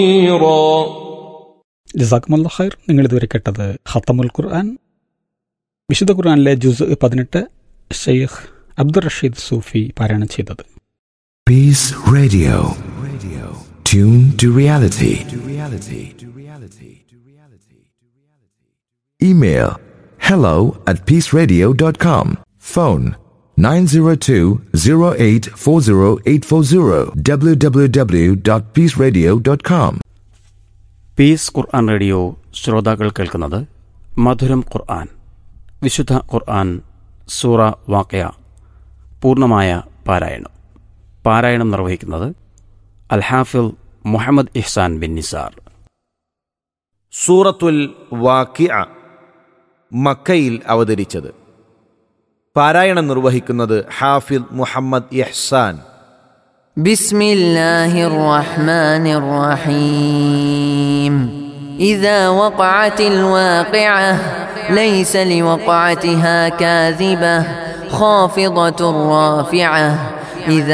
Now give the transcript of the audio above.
ജസാക്കുമുല്ലാ ഖൈർ. നിങ്ങളിതുവരെ കേട്ടത് ഖത്തമുൽ ഖുർആൻ, വിശുദ്ധ ഖുർആനിലെ ജുസ് 18 ഷെയ്ഖ് അബ്ദുർ റഷീദ് സൂഫി പാരായണം ചെയ്തത്. Peace Radio. Tune to reality. Email hello@peaceradio.com. Phone 902-0840840 www.peaceradio.com. Piece Quran radio ശ്രോതാക്കൾ കേൾക്കുന്നത് മധുരം ഖുർആൻ, വിശുദ്ധ ഖുർആൻ സൂറ വാഖിഅ പൂർണ്ണമായ പാരായണം നിർവഹിക്കുന്നത് അൽ ഹാഫിൾ മുഹമ്മദ് ഇഹ്സാൻ ബിൻ നിസാർ. സൂറത്തുൽ വാഖിഅ മക്കയിൽ അവതരിച്ചത്. പാരായണം നിർവഹിക്കുന്നത് ഹാഫിൾ മുഹമ്മദ് ഇഹ്സാൻ. ബിസ്മില്ലാഹിർ റഹ്മാനിർ റഹീം. ഇദാ വഖഅത്തിൽ വാഖിഅ ലൈസ ലിവഖഅതിഹാ കാസിബ ഖാഫിദത്തുർ റാഫിഅ.